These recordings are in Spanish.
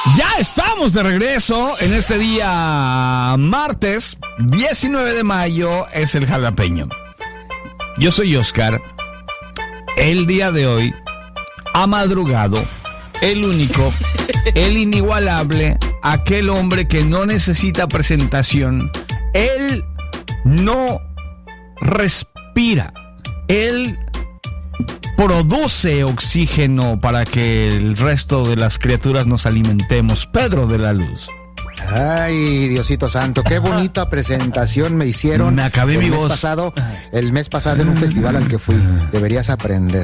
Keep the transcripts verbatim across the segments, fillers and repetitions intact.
Ya estamos de regreso en este día martes diecinueve de mayo, es el Jalapeño. Yo soy Oscar. El día de hoy ha madrugado el único, el inigualable, aquel hombre que no necesita presentación. Él no respira. Él produce oxígeno para que el resto de las criaturas nos alimentemos. Pedro de la Luz. Ay, Diosito Santo, qué bonita presentación me hicieron. Me acabé el mi mes voz. Pasado, el mes pasado en un festival al que fui. Deberías aprender.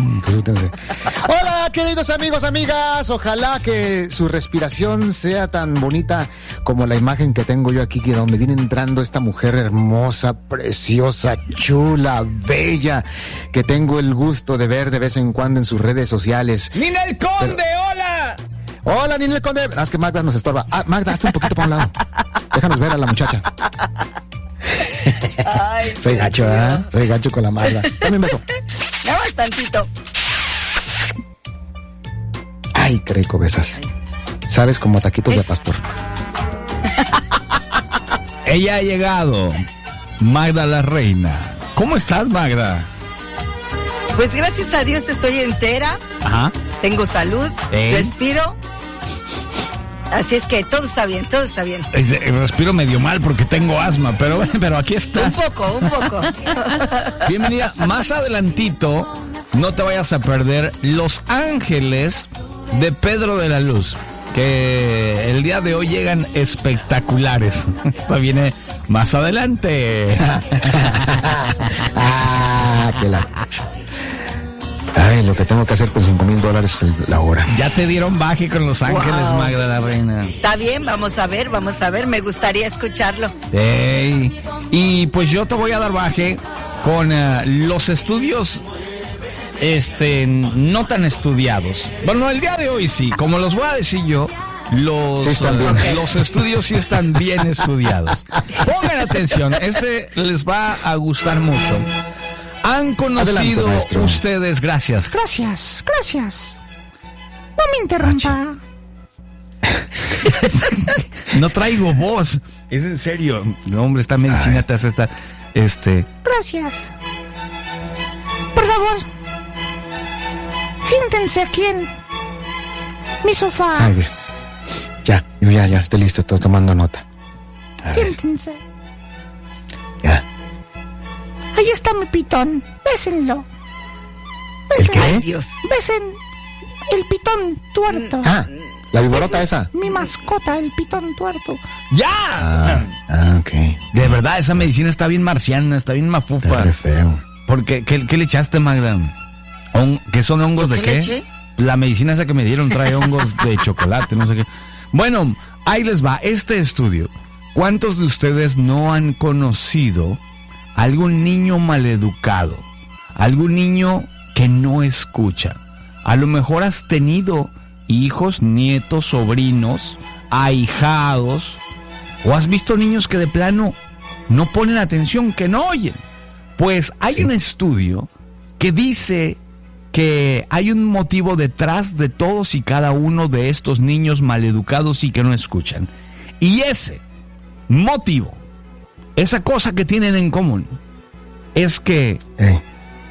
Hola, queridos amigos, amigas. Ojalá que su respiración sea tan bonita como la imagen que tengo yo aquí, que donde viene entrando esta mujer hermosa, preciosa, chula, bella, que tengo el gusto de ver de vez en cuando en sus redes sociales. ¡Ninel Conde, Pero... hola! Hola, Ninel Conde. Ah, es que Magda nos estorba. Ah, Magda, hazte un poquito para un lado. Déjanos ver a la muchacha. Ay, Soy gacho, ¿verdad? Soy gacho con la Magda. Dame un beso. nada más tantito. Ay, qué rico besas. Sabes, como taquitos de pastor. Ella ha llegado, Magda la Reina. ¿Cómo estás, Magda? Pues gracias a Dios estoy entera. Ajá. Tengo salud, ¿Eh? respiro. Así es que todo está bien, todo está bien. Es, eh, respiro medio mal porque tengo asma, pero, pero aquí Un estás. poco, un poco. Bienvenida. Más adelantito, no te vayas a perder Los Ángeles de Pedro de la Luz, que el día de hoy llegan espectaculares. Esto viene más adelante. Ah, que la... Ay, lo que tengo que hacer con cinco mil dólares la hora. Ya te dieron baje con Los Ángeles, Wow. Magda la Reina. Está bien, vamos a ver, vamos a ver. Me gustaría escucharlo. Ey. Y pues yo te voy a dar baje con uh, los estudios este no tan estudiados. Bueno, el día de hoy sí, como los voy a decir yo, los, Sí están uh, bien. los estudios sí están bien estudiados. Pongan atención, este les va a gustar mucho. Han conocido Adelante, ustedes, gracias. Gracias, gracias. No me interrumpa. No traigo voz, es en serio. No, hombre, esta medicina Ay. te hace estar, este... Gracias. Por favor, siéntense aquí en mi sofá. Ay, ya, yo ya, ya, estoy listo, estoy tomando nota. A ver, Siéntense. ya. Ahí está mi pitón. Bésenlo. ¿El Bésenlo. Ay, qué? Dios. Besen el pitón tuerto. Ah, la viborota esa. Mi mascota, el pitón tuerto. ¡Ya! Ah, ah, ok. De verdad, esa medicina está bien marciana, está bien Está mafufa. re feo. Porque, ¿qué, qué le echaste, Magda? Hon- ¿Qué son hongos de ¿Qué qué? le eché? La medicina esa que me dieron trae hongos de chocolate, no sé qué. Bueno, ahí les va, este estudio. ¿Cuántos de ustedes no han conocido algún niño maleducado? Algún niño que no escucha. A lo mejor has tenido hijos, nietos, sobrinos, ahijados, o has visto niños que de plano no ponen atención, que no oyen. Pues hay Sí. un estudio que dice que hay un motivo detrás de todos y cada uno de estos niños maleducados y que no escuchan. Y ese motivo, esa cosa que tienen en común, es que Eh,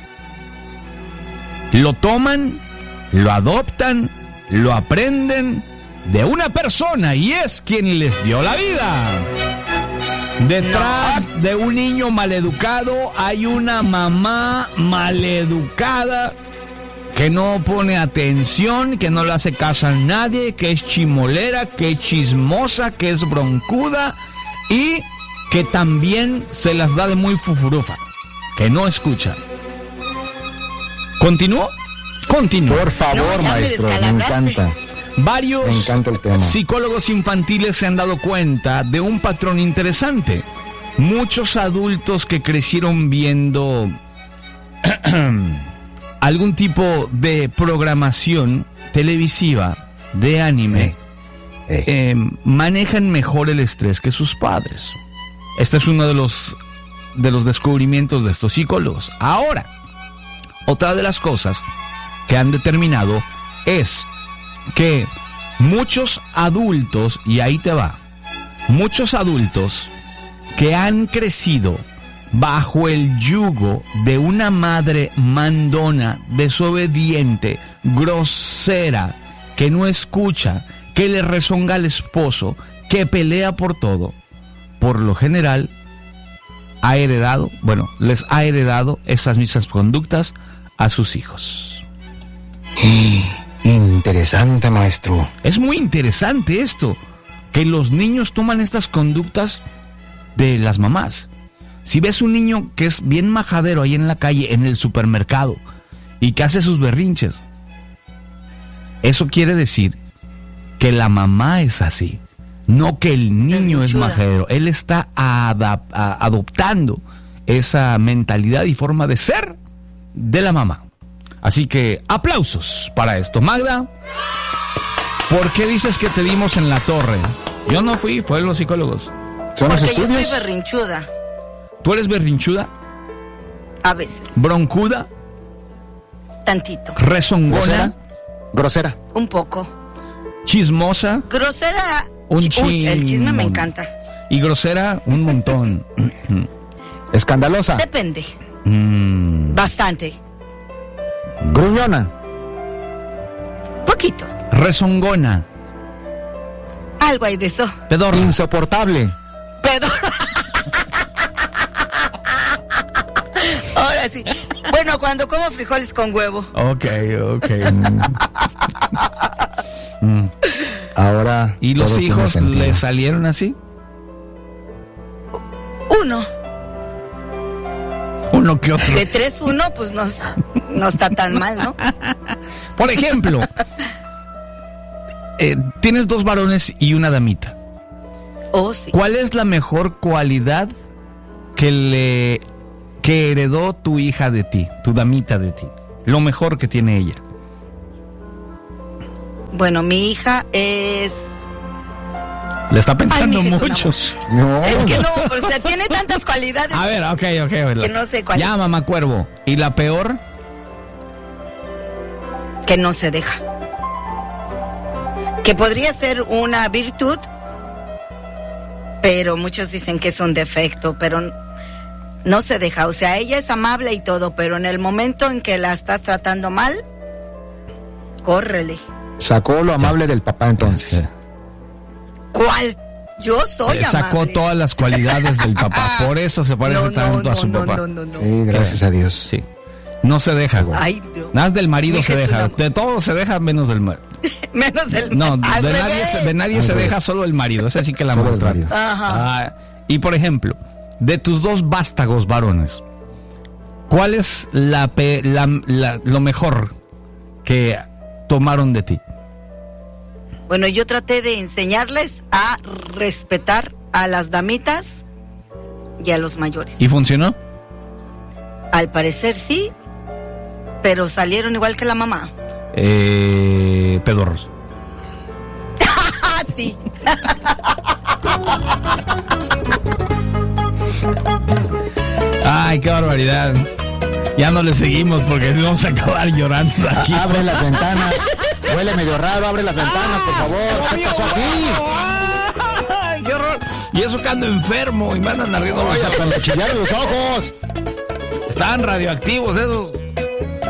lo toman, lo adoptan, lo aprenden de una persona y es quien les dio la vida. Detrás de un niño maleducado hay una mamá maleducada que no pone atención, que no le hace caso a nadie, que es chimolera, que es chismosa, que es broncuda y que también se las da de muy fufurufa, que no escucha. ¿Continúo? Continúo. por favor, No, ya me maestro, me descalabraste. encanta. Varios Me encanta el tema. psicólogos infantiles se han dado cuenta de un patrón interesante. Muchos adultos que crecieron viendo algún tipo de programación televisiva de anime Eh, eh, manejan mejor el estrés que sus padres. Este es uno de los de los descubrimientos de estos psicólogos. Ahora, otra de las cosas que han determinado es que muchos adultos, y ahí te va, muchos adultos que han crecido bajo el yugo de una madre mandona, desobediente, grosera, que no escucha, que le rezonga al esposo, que pelea por todo, por lo general ha heredado, bueno, les ha heredado esas mismas conductas a sus hijos. Interesante, maestro. Es muy interesante esto, que los niños toman estas conductas de las mamás. Si ves un niño que es bien majadero ahí en la calle, en el supermercado, y que hace sus berrinches, eso quiere decir que la mamá es así, no que el niño es majadero. Él está adap- a- adoptando esa mentalidad y forma de ser de la mamá. Así que aplausos para esto. Magda, ¿por qué dices que te dimos en la torre? Yo no fui, fue los psicólogos. ¿Son los Porque yo estudios? soy berrinchuda. ¿Tú eres berrinchuda? A veces. ¿Broncuda? Tantito. ¿Rezongona? ¿Grosera? Grosera. Un poco. ¿Chismosa? Grosera. Un Uy, el chisme me chin- encanta. Y grosera, un montón. Escandalosa. Depende. Mm, Bastante. Gruñona. Poquito. rezongona. Algo hay de eso. Pedorra. Insoportable. Pero... Ahora sí. Bueno, cuando como frijoles con huevo. Ok, ok. Mm. Ahora. ¿Y los todo tiene hijos sentido. le salieron así? Uno. Uno que otro. De tres, uno, pues no, no está tan mal, ¿no? Por ejemplo, eh, tienes dos varones y una damita. Oh, sí. ¿Cuál es la mejor cualidad que le que heredó tu hija de ti, tu damita de ti? Lo mejor que tiene ella. Bueno, mi hija es... Le está pensando Ay, mi hija es un mucho. No. Es que no, o sea, tiene tantas cualidades. A ver, ok, ok. Que no sé cuál Ya, es. mamá cuervo. ¿Y la peor? Que no se deja. Que podría ser una virtud, pero muchos dicen que es un defecto, pero no se deja. O sea, ella es amable y todo, pero en el momento en que la estás tratando mal, córrele. Sacó lo amable del papá entonces. ¿Cuál? Yo soy Le amable. sacó todas las cualidades del papá. Por eso se parece No, no, tanto a no, su no, papá. no, no, no. Sí, gracias a Dios. Sí. No se deja, güey. Ay, Dios. Nada del marido Mi se hija es deja. una- De todo se deja menos del marido. Menos el... No, al de nadie, revés. se, de nadie Al se revés. deja, solo el marido. Ese sí que la Solo el maltrata. marido. Ajá. Ah, y por ejemplo, de tus dos vástagos varones, ¿cuál es la, pe- la- la- lo mejor que tomaron de ti? Bueno, yo traté de enseñarles a respetar a las damitas y a los mayores. ¿Y funcionó? Al parecer sí, pero salieron igual que la mamá. Eh, pedorros. Ah, sí. Ay, qué barbaridad. Ya no le seguimos porque si vamos a acabar llorando aquí. A- abre las ventanas. Huele medio raro, abre las ventanas, por favor. ¿Qué pasó aquí? Ay, qué horror. Y eso que ando enfermo y me andan ardiendo los Oye, ojos. hasta me chillaron los ojos. Están radioactivos esos.